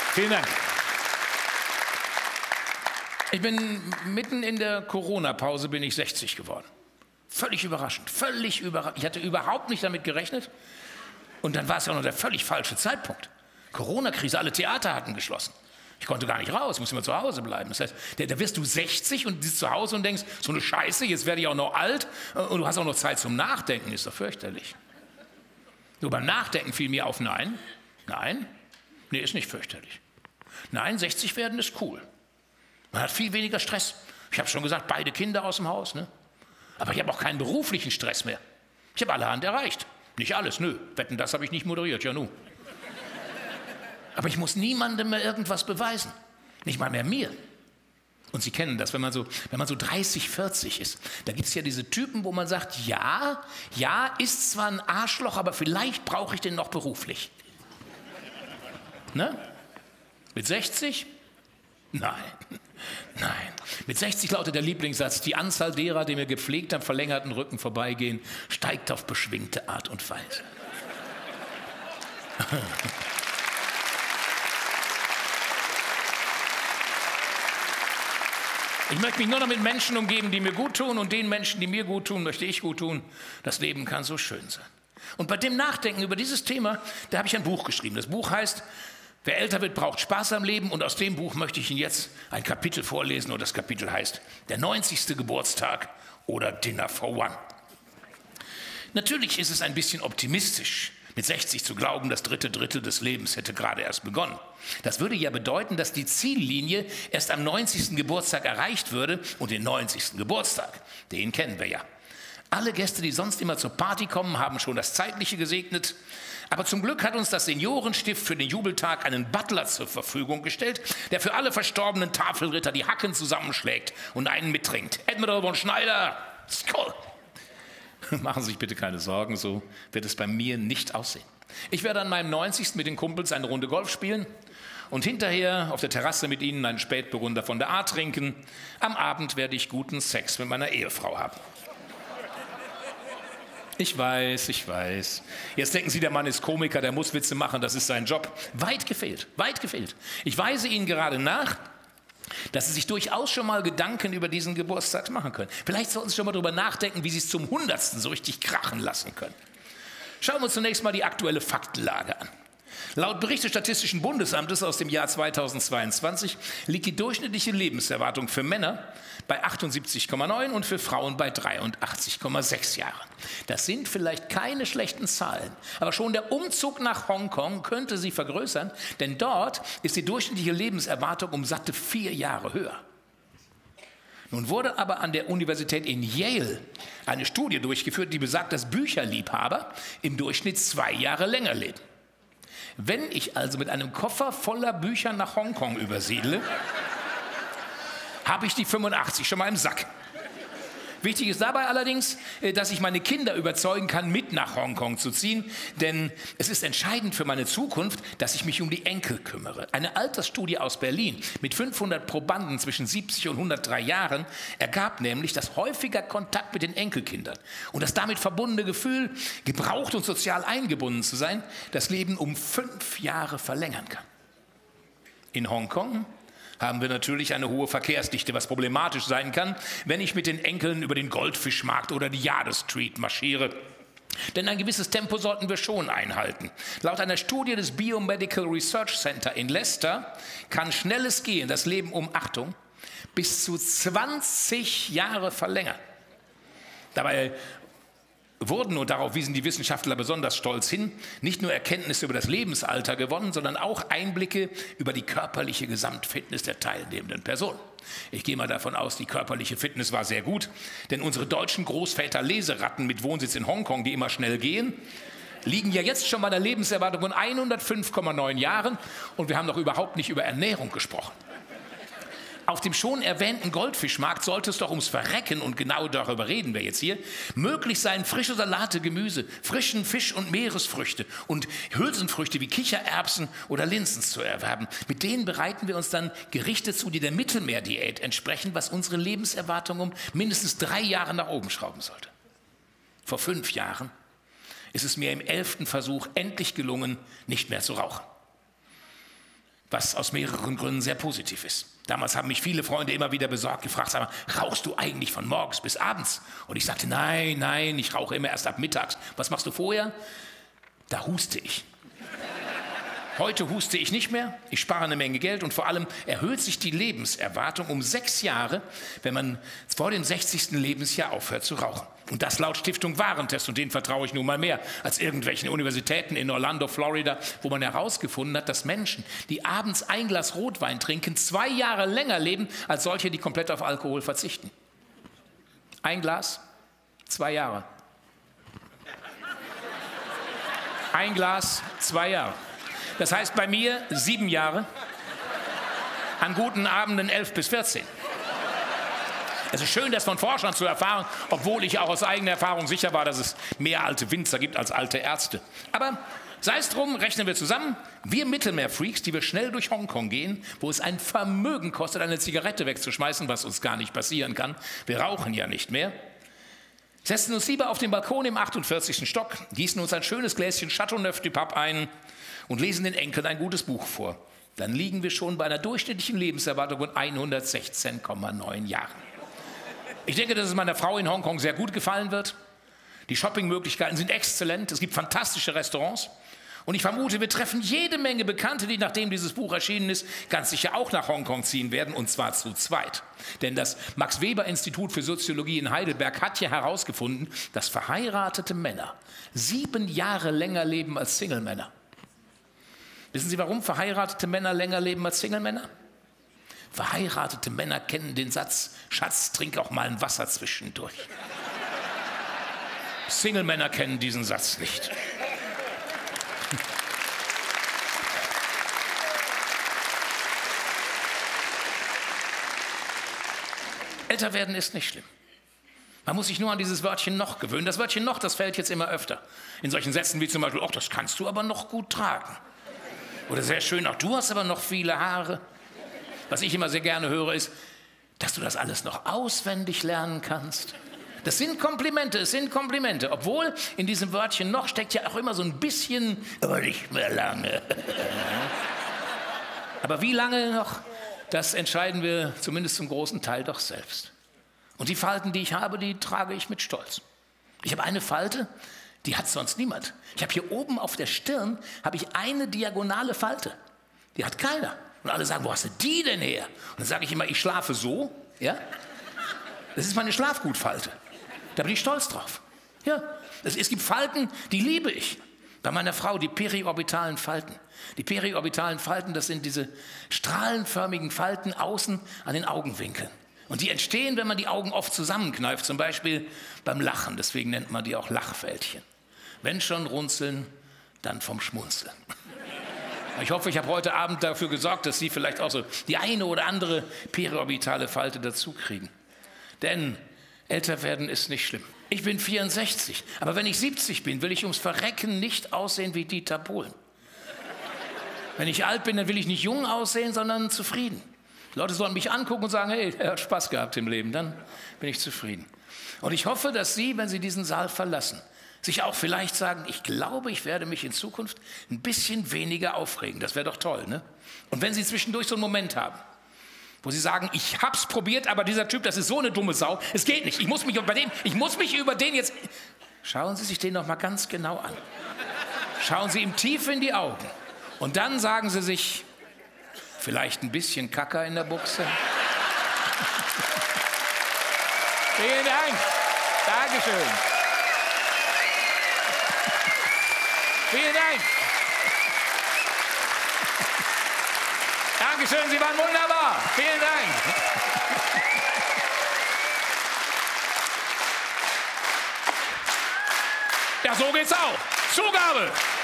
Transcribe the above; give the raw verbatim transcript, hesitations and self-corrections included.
Vielen Dank. Ich bin mitten in der Corona-Pause bin ich sechzig geworden. Völlig überraschend, völlig überraschend. Ich hatte überhaupt nicht damit gerechnet. Und dann war es ja noch der völlig falsche Zeitpunkt. Corona-Krise, alle Theater hatten geschlossen. Ich konnte gar nicht raus, musste immer zu Hause bleiben. Das heißt, da, da wirst du sechzig und sitzt zu Hause und denkst, so eine Scheiße, jetzt werde ich auch noch alt und du hast auch noch Zeit zum Nachdenken, ist doch fürchterlich. Nur beim Nachdenken fiel mir auf, nein, nein, nee, ist nicht fürchterlich. Nein, sechzig werden ist cool. Man hat viel weniger Stress. Ich habe schon gesagt, beide Kinder aus dem Haus, ne? Aber ich habe auch keinen beruflichen Stress mehr. Ich habe allerhand erreicht. Nicht alles, nö. Wetten, das habe ich nicht moderiert, ja nu. Aber ich muss niemandem mehr irgendwas beweisen. Nicht mal mehr mir. Und Sie kennen das, wenn man so, wenn man so dreißig, vierzig ist. Da gibt es ja diese Typen, wo man sagt, ja, ja, ist zwar ein Arschloch, aber vielleicht brauche ich den noch beruflich. Ne? Mit sechzig? Nein, nein. Mit sechzig lautet der Lieblingssatz, die Anzahl derer, die mir gepflegt am verlängerten Rücken vorbeigehen, steigt auf beschwingte Art und Weise. Ich möchte mich nur noch mit Menschen umgeben, die mir gut tun, und den Menschen, die mir gut tun, möchte ich gut tun. Das Leben kann so schön sein. Und bei dem Nachdenken über dieses Thema, da habe ich ein Buch geschrieben. Das Buch heißt, wer älter wird, braucht Spaß am Leben, und aus dem Buch möchte ich Ihnen jetzt ein Kapitel vorlesen, und das Kapitel heißt der neunzigste Geburtstag oder Dinner for One. Natürlich ist es ein bisschen optimistisch, mit sechzig zu glauben, das dritte Drittel des Lebens hätte gerade erst begonnen. Das würde ja bedeuten, dass die Ziellinie erst am neunzigsten Geburtstag erreicht würde, und den neunzigsten Geburtstag, den kennen wir ja. Alle Gäste, die sonst immer zur Party kommen, haben schon das Zeitliche gesegnet. Aber zum Glück hat uns das Seniorenstift für den Jubeltag einen Butler zur Verfügung gestellt, der für alle verstorbenen Tafelritter die Hacken zusammenschlägt und einen mittrinkt. Admiral von Schneider, Skoll! Machen Sie sich bitte keine Sorgen, so wird es bei mir nicht aussehen. Ich werde an meinem neunzigsten mit den Kumpels eine Runde Golf spielen und hinterher auf der Terrasse mit Ihnen einen Spätburgunder von der A trinken. Am Abend werde ich guten Sex mit meiner Ehefrau haben. Ich weiß, ich weiß. Jetzt denken Sie, der Mann ist Komiker, der muss Witze machen, das ist sein Job. Weit gefehlt, weit gefehlt. Ich weise Ihnen gerade nach, dass Sie sich durchaus schon mal Gedanken über diesen Geburtstag machen können. Vielleicht sollten Sie schon mal darüber nachdenken, wie Sie es zum hundertsten so richtig krachen lassen können. Schauen wir uns zunächst mal die aktuelle Faktenlage an. Laut Bericht des Statistischen Bundesamtes aus dem Jahr zweitausendzweiundzwanzig liegt die durchschnittliche Lebenserwartung für Männer bei achtundsiebzig Komma neun und für Frauen bei dreiundachtzig Komma sechs Jahren. Das sind vielleicht keine schlechten Zahlen, aber schon der Umzug nach Hongkong könnte sie vergrößern, denn dort ist die durchschnittliche Lebenserwartung um satte vier Jahre höher. Nun wurde aber an der Universität in Yale eine Studie durchgeführt, die besagt, dass Bücherliebhaber im Durchschnitt zwei Jahre länger leben. Wenn ich also mit einem Koffer voller Bücher nach Hongkong übersiedle, habe ich die fünfundachtzig schon mal im Sack. Wichtig ist dabei allerdings, dass ich meine Kinder überzeugen kann, mit nach Hongkong zu ziehen, denn es ist entscheidend für meine Zukunft, dass ich mich um die Enkel kümmere. Eine Altersstudie aus Berlin mit fünfhundert Probanden zwischen siebzig und hundertdrei Jahren ergab nämlich, dass häufiger Kontakt mit den Enkelkindern und das damit verbundene Gefühl, gebraucht und sozial eingebunden zu sein, das Leben um fünf Jahre verlängern kann. In Hongkong haben wir natürlich eine hohe Verkehrsdichte, was problematisch sein kann, wenn ich mit den Enkeln über den Goldfischmarkt oder die Jade Street marschiere. Denn ein gewisses Tempo sollten wir schon einhalten. Laut einer Studie des Biomedical Research Center in Leicester kann schnelles Gehen das Leben um, Achtung, bis zu zwanzig Jahre verlängern. Dabei wurden, und darauf wiesen die Wissenschaftler besonders stolz hin, nicht nur Erkenntnisse über das Lebensalter gewonnen, sondern auch Einblicke über die körperliche Gesamtfitness der teilnehmenden Personen. Ich gehe mal davon aus, die körperliche Fitness war sehr gut, denn unsere deutschen Großväter-Leseratten mit Wohnsitz in Hongkong, die immer schnell gehen, liegen ja jetzt schon bei einer Lebenserwartung von hundertfünf Komma neun Jahren, und wir haben noch überhaupt nicht über Ernährung gesprochen. Auf dem schon erwähnten Goldfischmarkt sollte es doch ums Verrecken, und genau darüber reden wir jetzt hier, möglich sein, frische Salate, Gemüse, frischen Fisch und Meeresfrüchte und Hülsenfrüchte wie Kichererbsen oder Linsen zu erwerben. Mit denen bereiten wir uns dann Gerichte zu, die der Mittelmeerdiät entsprechen, was unsere Lebenserwartung um mindestens drei Jahre nach oben schrauben sollte. Vor fünf Jahren ist es mir im elften Versuch endlich gelungen, nicht mehr zu rauchen. was aus mehreren Gründen sehr positiv ist. Damals haben mich viele Freunde immer wieder besorgt gefragt, sag mal, rauchst du eigentlich von morgens bis abends? Und ich sagte, nein, nein, ich rauche immer erst ab mittags. Was machst du vorher? Da huste ich. Heute huste ich nicht mehr, ich spare eine Menge Geld und vor allem erhöht sich die Lebenserwartung um sechs Jahre, wenn man vor dem sechzigsten Lebensjahr aufhört zu rauchen. Und das laut Stiftung Warentest, und denen vertraue ich nun mal mehr als irgendwelchen Universitäten in Orlando, Florida, wo man herausgefunden hat, dass Menschen, die abends ein Glas Rotwein trinken, zwei Jahre länger leben als solche, die komplett auf Alkohol verzichten. Ein Glas, zwei Jahre. Ein Glas, zwei Jahre. Das heißt bei mir sieben Jahre, an guten Abenden elf bis vierzehn. Es ist schön, das von Forschern zu erfahren, obwohl ich auch aus eigener Erfahrung sicher war, dass es mehr alte Winzer gibt als alte Ärzte. Aber sei es drum, rechnen wir zusammen. Wir Mittelmeerfreaks, die wir schnell durch Hongkong gehen, wo es ein Vermögen kostet, eine Zigarette wegzuschmeißen, was uns gar nicht passieren kann. Wir rauchen ja nicht mehr. Setzen uns lieber auf den Balkon im achtundvierzigsten Stock, gießen uns ein schönes Gläschen Chateauneuf du Pape ein und lesen den Enkeln ein gutes Buch vor. Dann liegen wir schon bei einer durchschnittlichen Lebenserwartung von hundertsechzehn Komma neun Jahren. Ich denke, dass es meiner Frau in Hongkong sehr gut gefallen wird. Die Shoppingmöglichkeiten sind exzellent, es gibt fantastische Restaurants. Und ich vermute, wir treffen jede Menge Bekannte, die, nachdem dieses Buch erschienen ist, ganz sicher auch nach Hongkong ziehen werden, und zwar zu zweit. Denn das Max-Weber-Institut für Soziologie in Heidelberg hat ja herausgefunden, dass verheiratete Männer sieben Jahre länger leben als Single-Männer. Wissen Sie, warum verheiratete Männer länger leben als Single-Männer? Verheiratete Männer kennen den Satz, Schatz, trink auch mal ein Wasser zwischendurch. Single-Männer kennen diesen Satz nicht. Älter werden ist nicht schlimm. Man muss sich nur an dieses Wörtchen noch gewöhnen. Das Wörtchen noch, das fällt jetzt immer öfter. In solchen Sätzen wie zum Beispiel, ach, das kannst du aber noch gut tragen. Oder sehr schön, ach, du hast aber noch viele Haare. Was ich immer sehr gerne höre, ist, dass du das alles noch auswendig lernen kannst. Das sind Komplimente, es sind Komplimente. Obwohl in diesem Wörtchen noch steckt ja auch immer so ein bisschen, aber nicht mehr lange. Aber wie lange noch, das entscheiden wir zumindest zum großen Teil doch selbst. Und die Falten, die ich habe, die trage ich mit Stolz. Ich habe eine Falte, die hat sonst niemand. Ich habe hier oben auf der Stirn habe ich eine diagonale Falte. Die hat keiner. Und alle sagen, wo hast du die denn her? Und dann sage ich immer, ich schlafe so. Ja? Das ist meine Schlafgutfalte. Da bin ich stolz drauf. Ja, es, es gibt Falten, die liebe ich. Bei meiner Frau die periorbitalen Falten. Die periorbitalen Falten, das sind diese strahlenförmigen Falten außen an den Augenwinkeln. Und die entstehen, wenn man die Augen oft zusammenkneift, zum Beispiel beim Lachen. Deswegen nennt man die auch Lachfältchen. Wenn schon runzeln, dann vom Schmunzeln. Ich hoffe, ich habe heute Abend dafür gesorgt, dass Sie vielleicht auch so die eine oder andere periorbitale Falte dazu kriegen. Denn älter werden ist nicht schlimm. Ich bin vierundsechzig, aber wenn ich siebzig bin, will ich ums Verrecken nicht aussehen wie Dieter Bohlen. Wenn ich alt bin, dann will ich nicht jung aussehen, sondern zufrieden. Die Leute sollen mich angucken und sagen, hey, er hat Spaß gehabt im Leben, dann bin ich zufrieden. Und ich hoffe, dass Sie, wenn Sie diesen Saal verlassen, sich auch vielleicht sagen, ich glaube, ich werde mich in Zukunft ein bisschen weniger aufregen. Das wäre doch toll, ne? Und wenn Sie zwischendurch so einen Moment haben, wo Sie sagen, ich hab's probiert, aber dieser Typ, das ist so eine dumme Sau, es geht nicht, ich muss mich über den, ich muss mich über den jetzt... Schauen Sie sich den noch mal ganz genau an. Schauen Sie ihm tief in die Augen. Und dann sagen Sie sich, vielleicht ein bisschen Kacker in der Buchse. Vielen Dank. Dankeschön. Vielen Dank. Dankeschön, Sie waren wunderbar. Vielen Dank. Ja, so geht's auch. Zugabe.